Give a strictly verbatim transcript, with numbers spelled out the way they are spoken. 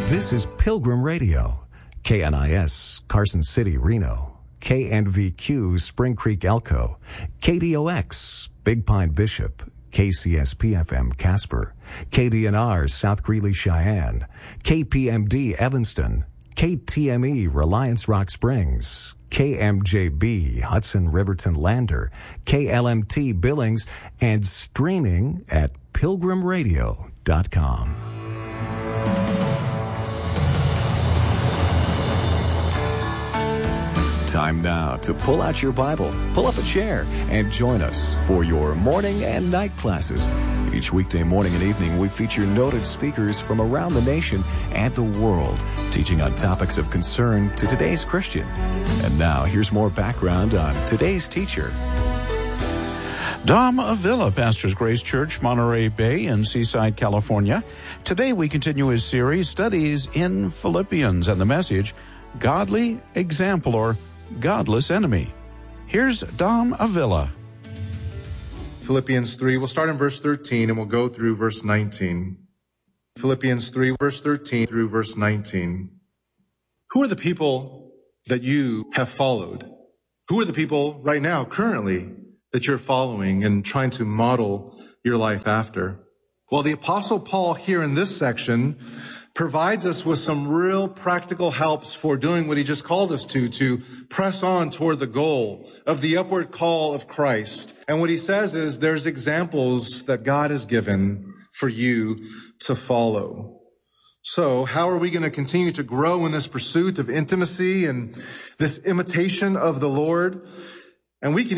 This is Pilgrim Radio, K N I S, Carson City, Reno, K N V Q, Spring Creek, Elko, K D O X, Big Pine, Bishop, K C S P F M, Casper, K D N R, South Greeley, Cheyenne, K P M D, Evanston, K T M E, Reliance Rock Springs, K M J B, Hudson Riverton Lander, K L M T Billings, and streaming at pilgrim radio dot com. Time now to pull out your Bible, pull up a chair, and join us for your morning and night classes. Each weekday morning and evening, we feature noted speakers from around the nation and the world, teaching on topics of concern to today's Christian. And now, here's more background on today's teacher. Dom Avila pastors Grace Church, Monterey Bay in Seaside, California. Today we continue his series, Studies in Philippians, and the message, Godly Example or Godless Enemy. Here's Dom Avila. Philippians three, we'll start in verse thirteen and we'll go through verse nineteen. Philippians three, verse thirteen through verse nineteen. Who are the people that you have followed? Who are the people right now, currently, that you're following and trying to model your life after? Well, the Apostle Paul here in this section provides us with some real practical helps for doing what he just called us to, to press on toward the goal of the upward call of Christ. And what he says is there's examples that God has given for you to follow. So how are we going to continue to grow in this pursuit of intimacy and this imitation of the Lord? And we can